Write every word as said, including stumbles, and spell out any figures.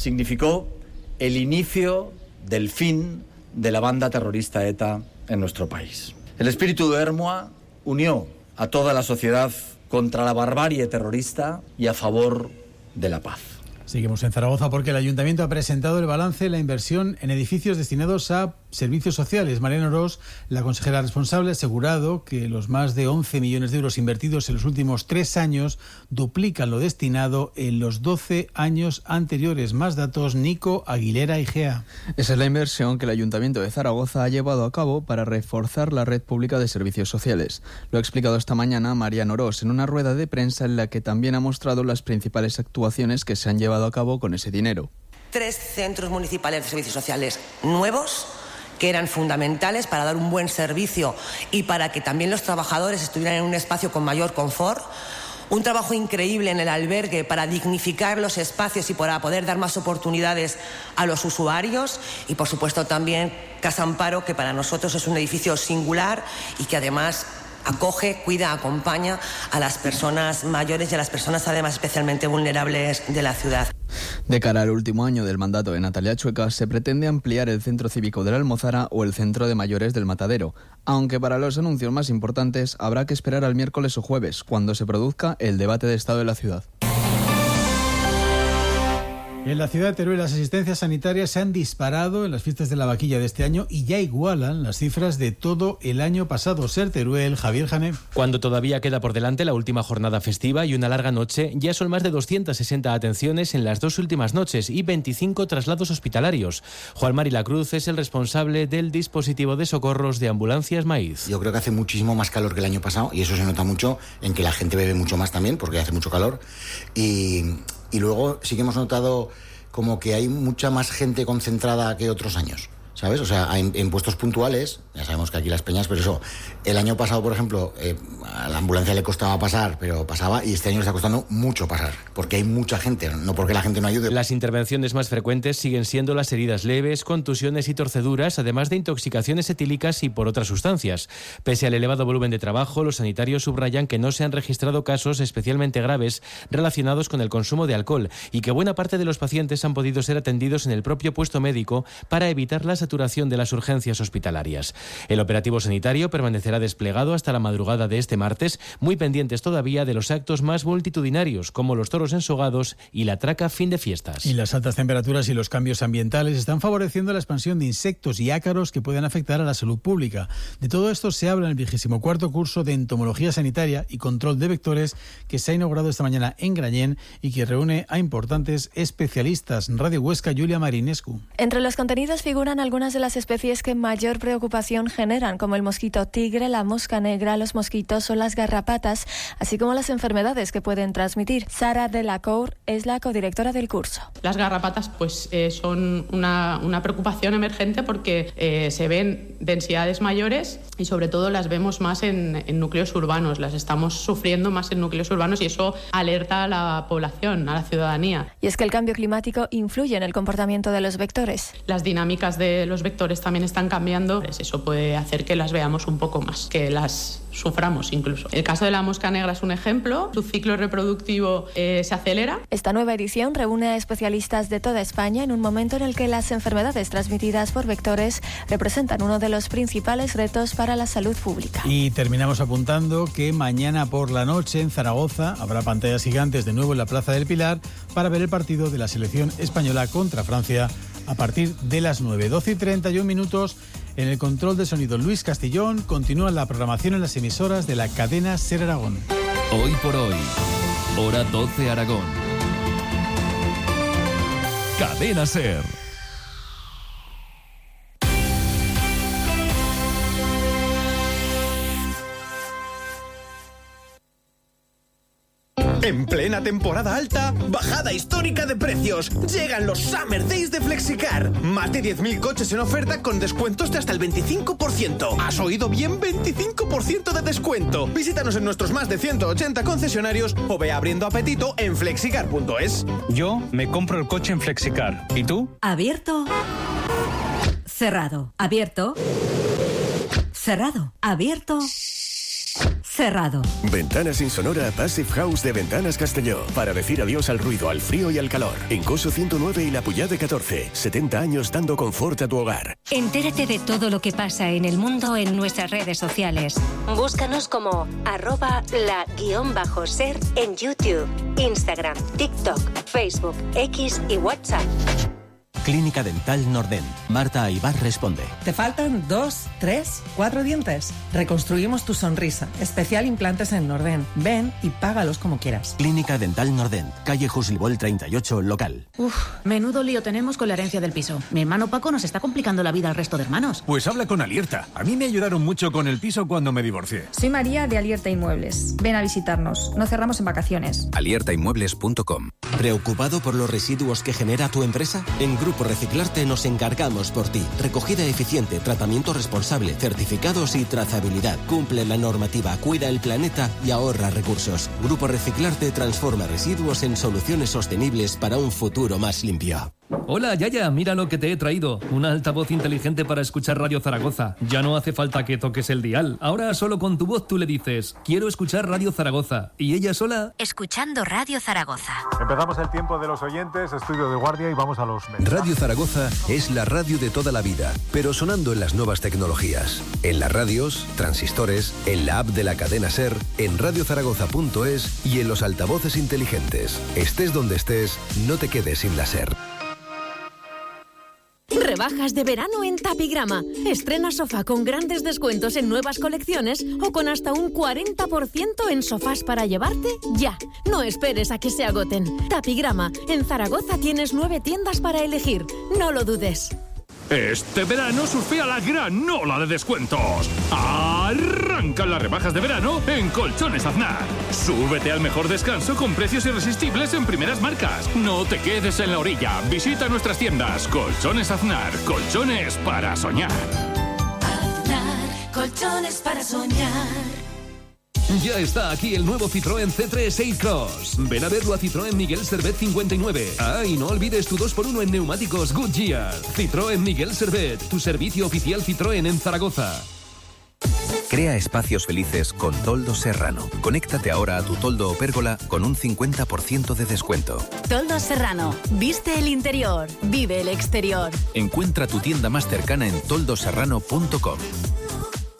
significó el inicio del fin de la banda terrorista ETA en nuestro país. El espíritu de Ermua unió a toda la sociedad contra la barbarie terrorista y a favor de la paz. Seguimos en Zaragoza porque el Ayuntamiento ha presentado el balance de la inversión en edificios destinados a servicios sociales. Mariano Ros, la consejera responsable, ha asegurado que los más de once millones de euros invertidos en los últimos tres años duplican lo destinado en los doce años anteriores. Más datos, Nico Aguilera Igea. Esa es la inversión que el Ayuntamiento de Zaragoza ha llevado a cabo para reforzar la red pública de servicios sociales. Lo ha explicado esta mañana Mariano Ros en una rueda de prensa en la que también ha mostrado las principales actuaciones que se han llevado a cabo con ese dinero. Tres centros municipales de servicios sociales nuevos que eran fundamentales para dar un buen servicio y para que también los trabajadores estuvieran en un espacio con mayor confort. Un trabajo increíble en el albergue para dignificar los espacios y para poder dar más oportunidades a los usuarios. Y, por supuesto, también Casa Amparo, que para nosotros es un edificio singular y que además acoge, cuida, acompaña a las personas mayores y a las personas además especialmente vulnerables de la ciudad. De cara al último año del mandato de Natalia Chueca, se pretende ampliar el Centro Cívico de la Almozara o el Centro de Mayores del Matadero, aunque para los anuncios más importantes habrá que esperar al miércoles o jueves, cuando se produzca el debate de estado de la ciudad. En la ciudad de Teruel las asistencias sanitarias se han disparado en las fiestas de la vaquilla de este año y ya igualan las cifras de todo el año pasado. Ser Teruel, Javier Jané. Cuando todavía queda por delante la última jornada festiva y una larga noche, ya son más de doscientas sesenta atenciones en las dos últimas noches y veinticinco traslados hospitalarios. Juan Mari Lacruz es el responsable del dispositivo de socorros de Ambulancias Maíz. Yo creo que hace muchísimo más calor que el año pasado y eso se nota mucho en que la gente bebe mucho más también porque hace mucho calor y... Y luego sí que hemos notado como que hay mucha más gente concentrada que otros años, ¿sabes? O sea, en, en puestos puntuales, ya sabemos que aquí Las Peñas, pero eso, el año pasado, por ejemplo, eh, a la ambulancia le costaba pasar, pero pasaba, y este año le está costando mucho pasar, porque hay mucha gente, no porque la gente no ayude. Las intervenciones más frecuentes siguen siendo las heridas leves, contusiones y torceduras, además de intoxicaciones etílicas y por otras sustancias. Pese al elevado volumen de trabajo, los sanitarios subrayan que no se han registrado casos especialmente graves relacionados con el consumo de alcohol y que buena parte de los pacientes han podido ser atendidos en el propio puesto médico para evitar la saturación de las urgencias hospitalarias. El operativo sanitario permanecerá desplegado hasta la madrugada de este martes, muy pendientes todavía de los actos más multitudinarios, como los toros ensogados y la traca fin de fiestas. Y las altas temperaturas y los cambios ambientales están favoreciendo la expansión de insectos y ácaros que pueden afectar a la salud pública. De todo esto se habla en el vigésimo cuarto curso de Entomología Sanitaria y Control de Vectores que se ha inaugurado esta mañana en Grañén y que reúne a importantes especialistas. Radio Huesca, Julia Marinescu. Entre los contenidos figuran algunas de las especies que mayor preocupación generan, como el mosquito tigre, la mosca negra, los mosquitos o las garrapatas, así como las enfermedades que pueden transmitir. Sara Delacour es la codirectora del curso. Las garrapatas pues eh, son una, una preocupación emergente porque eh, se ven densidades mayores y sobre todo las vemos más en, en núcleos urbanos, las estamos sufriendo más en núcleos urbanos y eso alerta a la población, a la ciudadanía. Y es que el cambio climático influye en el comportamiento de los vectores. Las dinámicas de los vectores también están cambiando, eso puede hacer que las veamos un poco más, que las suframos incluso. El caso de la mosca negra es un ejemplo, su ciclo reproductivo eh, se acelera. Esta nueva edición reúne a especialistas de toda España en un momento en el que las enfermedades transmitidas por vectores representan uno de los principales retos para la salud pública. Y terminamos apuntando que mañana por la noche en Zaragoza habrá pantallas gigantes de nuevo en la Plaza del Pilar para ver el partido de la selección española contra Francia a partir de las nueve, doce y treinta y un minutos. En el control de sonido Luis Castellón. Continúa la programación en las emisoras de la cadena SER Aragón. Hoy por hoy, hora doce Aragón. Cadena SER. En plena temporada alta, bajada histórica de precios. Llegan los Summer Days de Flexicar. Más de diez mil coches en oferta con descuentos de hasta el veinticinco por ciento. ¿Has oído bien? veinticinco por ciento de descuento. Visítanos en nuestros más de ciento ochenta concesionarios o ve abriendo apetito en flexicar punto es. Yo me compro el coche en Flexicar. ¿Y tú? Abierto. Cerrado. Abierto. Cerrado. Abierto. Cerrado. cerrado. Ventanas Insonora Passive House de Ventanas Castelló. Para decir adiós al ruido, al frío y al calor. En Coso ciento nueve y La Puyade catorce. setenta años dando confort a tu hogar. Entérate de todo lo que pasa en el mundo en nuestras redes sociales. Búscanos como arroba la guión bajo ser en YouTube, Instagram, TikTok, Facebook, X y WhatsApp. Clínica Dental Nordent. Marta Aybar responde. ¿Te faltan dos, tres, cuatro dientes? Reconstruimos tu sonrisa. Especial implantes en Nordent. Ven y págalos como quieras. Clínica Dental Nordent. Calle Juslibol treinta y ocho, local. Uf, menudo lío tenemos con la herencia del piso. Mi hermano Paco nos está complicando la vida al resto de hermanos. Pues habla con Alierta. A mí me ayudaron mucho con el piso cuando me divorcié. Soy María de Alierta Inmuebles. Ven a visitarnos. No cerramos en vacaciones. alierta inmuebles punto com. ¿Preocupado por los residuos que genera tu empresa? En Grupo Reciclarte nos encargamos por ti. Recogida eficiente, tratamiento responsable, certificados y trazabilidad. Cumple la normativa, cuida el planeta y ahorra recursos. Grupo Reciclarte transforma residuos en soluciones sostenibles para un futuro más limpio. Hola, Yaya, mira lo que te he traído. Una altavoz inteligente para escuchar Radio Zaragoza. Ya no hace falta que toques el dial. Ahora solo con tu voz tú le dices, quiero escuchar Radio Zaragoza. Y ella sola... Escuchando Radio Zaragoza. Empezamos el tiempo de los oyentes, estudio de guardia y vamos a los mensajes. Radio Zaragoza es la radio de toda la vida, pero sonando en las nuevas tecnologías. En las radios, transistores, en la app de la cadena SER, en radio zaragoza punto es y en los altavoces inteligentes. Estés donde estés, no te quedes sin la SER. Rebajas de verano en Tapigrama. Estrena sofá con grandes descuentos en nuevas colecciones o con hasta un cuarenta por ciento en sofás para llevarte ya. No esperes a que se agoten. Tapigrama. En Zaragoza tienes nueve tiendas para elegir. No lo dudes. Este verano surfea la gran ola de descuentos. Arrancan las rebajas de verano en Colchones Aznar. Súbete al mejor descanso con precios irresistibles en primeras marcas. No te quedes en la orilla. Visita nuestras tiendas. Colchones Aznar. Colchones para soñar. Aznar. Colchones para soñar. Ya está aquí el nuevo Citroën C tres A-Cross. Ven a verlo a Citroën Miguel Servet cincuenta y nueve. Ah, y no olvides tu dos por uno en neumáticos Goodyear. Citroën Miguel Servet, tu servicio oficial Citroën en Zaragoza. Crea espacios felices con Toldos Serrano. Conéctate ahora a tu toldo o pérgola con un cincuenta por ciento de descuento. Toldos Serrano. Viste el interior. Vive el exterior. Encuentra tu tienda más cercana en toldos serrano punto com.